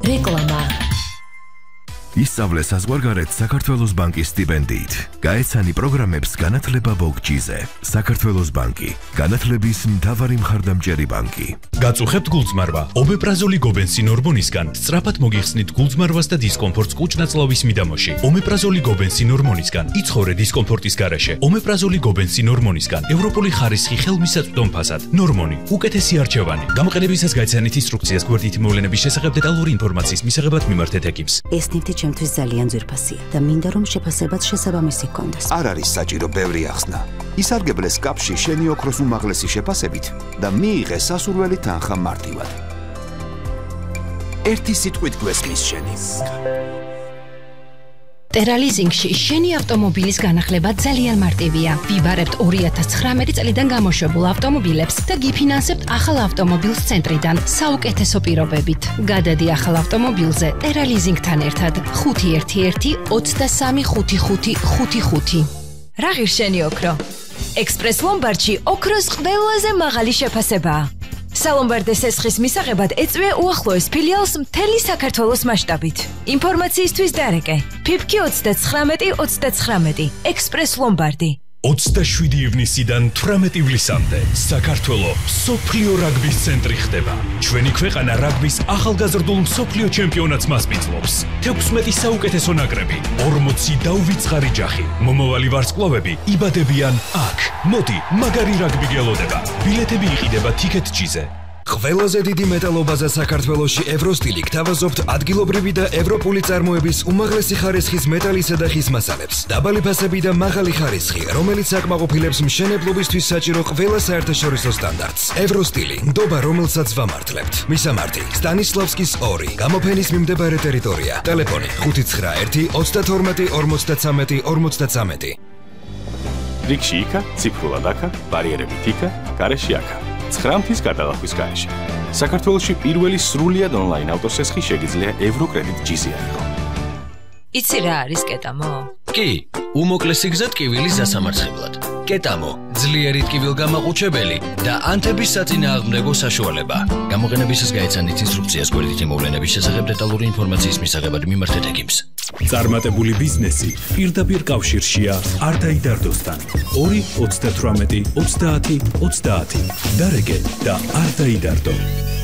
რეკლამა. ისწავლე საზღვარგარეთ საქართველოს ბანკის სტიპენდიით. გაეცანი პროგრამებს განათლება ბოგჯიზე. საქართველოს ბანკი, განათლების მთავარი მხარდამჭერი ბანკი. გაწუხებთ გულწმარვა. ომეპრაზოლი გობენსინ ორმონისგან სწრაფად მოგიხსნით გულწმარვას და დისკომფორტს კუჭ-ნაწლავის მიდამოში. ომეპრაზოლი გობენსინ ორმონისგან იცხოვრე დისკომფორტის გარეშე. ომეპრაზოლი გობენსინ ორმონისგან ევროპული ხარისხი ხელმისაწვდომ ფასად. ნორმონი, უკეთესი არჩევანი. გამოყენებისას გაეცანით ინსტრუქციას გვერდითი მოვლენების შესახებ დეტალური ინფორმაციის მისაღებად მიმართეთ ექიმს. ეს ნივთი ჩემთვის ძალიან ძვირფასია და მინდა რომ შეფასებაც შესაბამისი ჰქონდეს. არ არის საჭირო ბევრი ახსნა. ისარგებლე სკაფში შენი ოქროს უმაღლესი შეფასებით და მიიღე სასურველი თანხა მარტივად. ერთი სიტყვით გვესმის შენი. ტერალიზინგში შენი ავტომობილის განახლება ძალიან მარტივია. ვიბარებთ 2019 წლიდან გამოშვებულ ავტომობილებს და გიფინანსებთ ახალ ავტომობილს ცენტრიდან საუკეთესო პირობებით. გადადი ახალ ავტომობილზე ტერალიზინგთან ერთად 511 23 55 55. რა ღირს შენი ოქრო? ექსპრეს ლომბარდში ოქროს ყველაზე მაღალი შეფასებაა. სალომბარდეს ესხის მისაღებად ეწვია უახლოეს ფილიალს მთელი საქართველოს მასშტაბით. ინფორმაციისთვის დარეკე. ფიფკი 39-39. ექსპრეს ლომბარდი. 27 ივნისიდან 18 ივლისამდე საქართველო მსოფლიო რაგბის ცენტრი ხდება. ჩვენი ქვეყანა რაგბის ახალგაზრდულ მსოფლიო ჩემპიონატს მასპინძლობს. 16 საუკეთესო ნაკრები, 40 დაუვიწყარი ჯახი. მომავალი ვარსკვლავები იბადებიან აქ. მოდი, მაგარი რაგბი გელოდება. ბილეთები იყიდება TicketJet-ზე. ყველაზე დიდი მეტალობაზე საქართველოში ევროსტილი გთავაზობთ ადგილობრივი და ევროპული წარმოების უმაღლესი ხარისხის მეტალისა და ხის მასალებს. დაბალი ფასები და მაღალი ხარისხი, რომელიც აკმაყოფილებს მშენებლობისთვის საჭირო ყველა საერთაშორისო სტანდარტს. ევროსტილი, ნდობა, რომელსაც ვამართლებთ. მისამართი: სტანისლავსკის 2, გამოფენის მიმდებარე ტერიტორია. ტელეფონი: 591 32 53 53. რიგში იქა, ციფრულად აქა, ბარიერებით იქა, გარეშე აქა. 9 მთის გადალახვის გარეშე. საქართველოში პირველი სრულიად ონლაინ ავტოსესხი შეგიძლია ევროკრედიტ ჯიზი აიღო. იცი რა არის კეტამო? კი, უმოკლესი გზა ტკივილის დასამარცხებლად. კეტამო, ძლიერი ტკივილგამაყუჩებელი და ანთების საწინააღმდეგო საშუალება. გამოყენებისას გაეცანით ინსტრუქციას გვერდითი მოვლენების შესახებ დეტალური ინფორმაციის მისაღებად მიმართეთ ექიმს. წარმატებული ბიზნესი პირდაპირ კავშირშია არ დაიდარდოსთან. 2 38 30 30. დარეგე და არ დაიდარდო.